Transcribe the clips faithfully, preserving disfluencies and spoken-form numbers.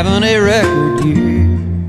Having a record year.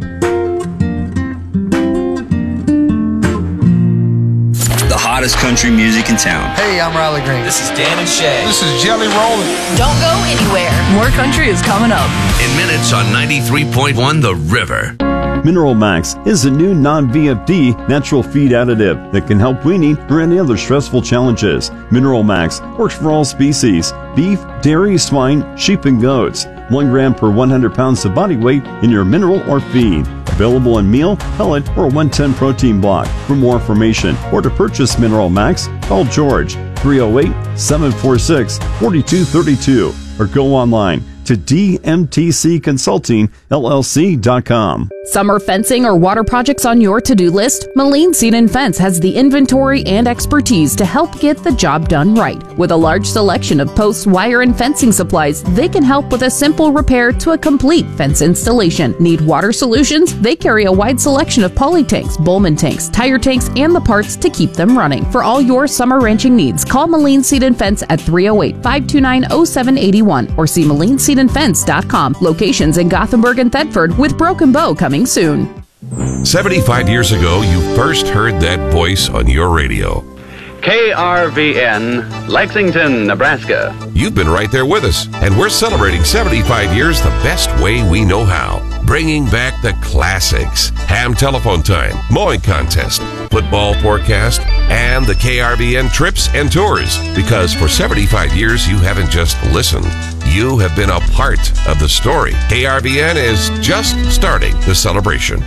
The hottest country music in town. Hey, I'm Riley Green. This is Dan and Shay. This is Jelly Roll. Don't go anywhere. More country is coming up. In minutes on ninety-three point one The River. Mineral Max is a new non-V F D natural feed additive that can help weaning or any other stressful challenges. Mineral Max works for all species: beef, dairy, swine, sheep, and goats. One gram per one hundred pounds of body weight in your mineral or feed. Available in meal, pellet, or one ten protein block. For more information or to purchase Mineral Max, call George three oh eight, seven four six, four two three two or go online to d m t c consulting l l c dot com. Summer fencing or water projects on your to-do list? Moline Seed and Fence has the inventory and expertise to help get the job done right. With a large selection of posts, wire, and fencing supplies, they can help with a simple repair to a complete fence installation. Need water solutions? They carry a wide selection of poly tanks, Bowman tanks, tire tanks, and the parts to keep them running. For all your summer ranching needs, call Moline Seed and Fence at three oh eight, five two nine, oh seven eight one or see moline seed and fence dot com. Locations in Gothenburg and Thetford, with Broken Bow coming soon. seventy-five years ago, you first heard that voice on your radio. K R V N, Lexington, Nebraska. You've been right there with us, and we're celebrating seventy-five years the best way we know how. Bringing back the classics: ham telephone time, mowing contest, football forecast, and the K R V N trips and tours. Because for seventy-five years, you haven't just listened. You have been a part of the story. K R V N is just starting the celebration.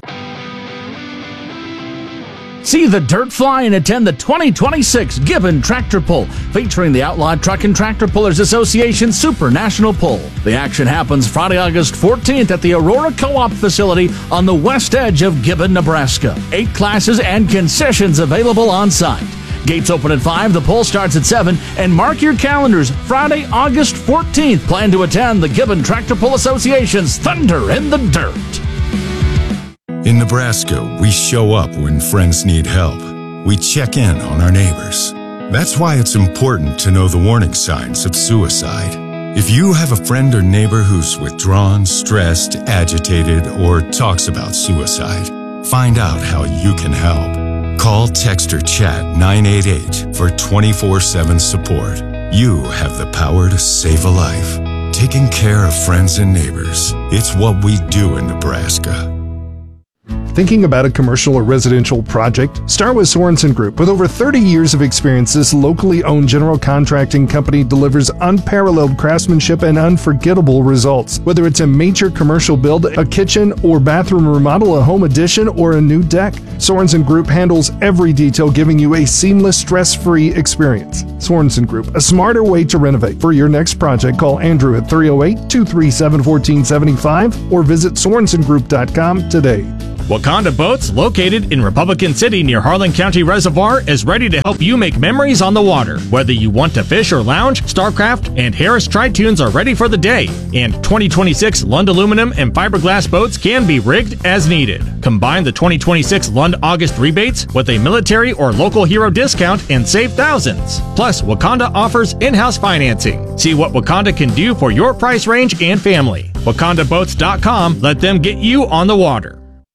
See the dirt fly and attend the twenty twenty-six Gibbon Tractor Pull, featuring the Outlawed Truck and Tractor Pullers Association Super National Pull. The action happens Friday, August fourteenth at the Aurora Co-op facility on the west edge of Gibbon, Nebraska. Eight classes and concessions available on site. Gates open at five, the pull starts at seven, and mark your calendars. Friday, August fourteenth. Plan to attend the Gibbon Tractor Pull Association's Thunder in the Dirt. In Nebraska, we show up when friends need help. We check in on our neighbors. That's why it's important to know the warning signs of suicide. If you have a friend or neighbor who's withdrawn, stressed, agitated, or talks about suicide, find out how you can help. Call, text, or chat nine eight eight for twenty-four seven support. You have the power to save a life. Taking care of friends and neighbors. It's what we do in Nebraska. Thinking about a commercial or residential project? Start with Sorensen Group. With over thirty years of experience, this locally owned general contracting company delivers unparalleled craftsmanship and unforgettable results. Whether it's a major commercial build, a kitchen or bathroom remodel, a home addition, or a new deck, Sorensen Group handles every detail, giving you a seamless, stress-free experience. Sorensen Group, a smarter way to renovate. For your next project, call Andrew at three oh eight, two three seven, one four seven five or visit sorensen group dot com today. Wakanda Boats, located in Republican City near Harlan County Reservoir, is ready to help you make memories on the water. Whether you want to fish or lounge, StarCraft and Harris Tri-Tunes are ready for the day. And twenty twenty-six Lund aluminum and fiberglass boats can be rigged as needed. Combine the twenty twenty-six Lund August rebates with a military or local hero discount and save thousands. Plus, Wakanda offers in-house financing. See what Wakanda can do for your price range and family. wakanda boats dot com. Let them get you on the water.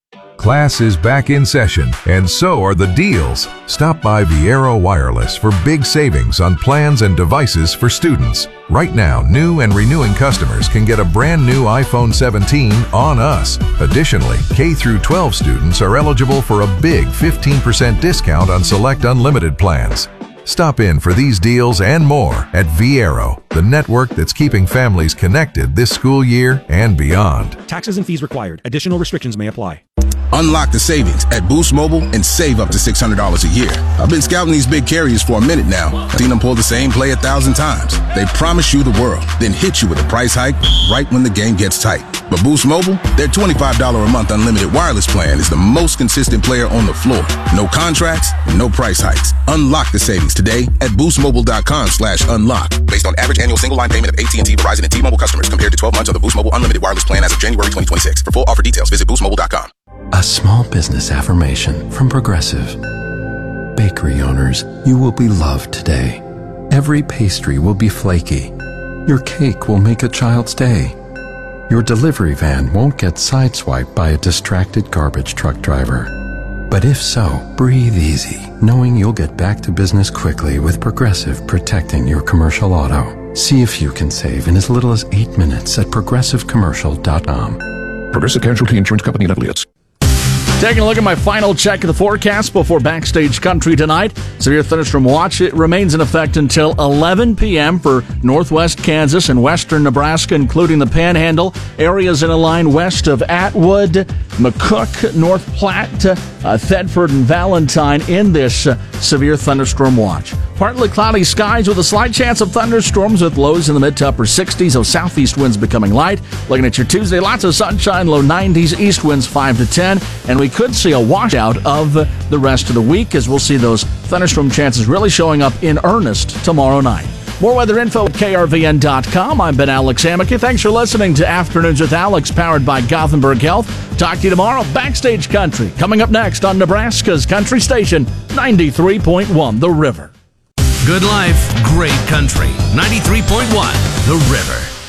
Class is back in session, and so are the deals. Stop by Viero Wireless for big savings on plans and devices for students. Right now, new and renewing customers can get a brand new iPhone seventeen on us. Additionally, K through twelve students are eligible for a big fifteen percent discount on select unlimited plans. Stop in for these deals and more at Viero, the network that's keeping families connected this school year and beyond. Taxes and fees required. Additional restrictions may apply. Unlock the savings at Boost Mobile and save up to six hundred dollars a year. I've been scouting these big carriers for a minute now. Seen them pull the same play a thousand times. They promise you the world, then hit you with a price hike right when the game gets tight. But Boost Mobile, their twenty-five dollars a month unlimited wireless plan is the most consistent player on the floor. No contracts and no price hikes. Unlock the savings today at boost mobile dot com slash unlock. Based on average annual single line payment of A T and T, Verizon, and T-Mobile customers compared to twelve months of the Boost Mobile unlimited wireless plan as of January twenty twenty-six. For full offer details, visit boost mobile dot com. A small business affirmation from Progressive. Bakery owners, you will be loved today. Every pastry will be flaky. Your cake will make a child's day. your delivery van won't get sideswiped by a distracted garbage truck driver. But if so, breathe easy, knowing you'll get back to business quickly with Progressive protecting your commercial auto. See if you can save in as little as eight minutes at progressive commercial dot com. Progressive Casualty Insurance Company and affiliates. Taking a look at my final check of the forecast before Backstage Country tonight. Severe thunderstorm watch. It remains in effect until eleven p.m. for northwest Kansas and western Nebraska, including the Panhandle. Areas in a line west of Atwood, McCook, North Platte, uh, Thedford, and Valentine in this uh, severe thunderstorm watch. Partly cloudy skies with a slight chance of thunderstorms with lows in the mid to upper sixties, though southeast winds becoming light. Looking at your Tuesday, lots of sunshine, low nineties, east winds five to ten, and we could see a washout of the rest of the week as we'll see those thunderstorm chances really showing up in earnest tomorrow night. More weather info at K R V N dot com. I'm Ben Alex Hammaker. Thanks for listening to Afternoons with Alex, powered by Gothenburg Health. Talk to you tomorrow. Backstage Country coming up next on Nebraska's Country Station, ninety-three point one The River. Good life, great country. ninety-three point one The River.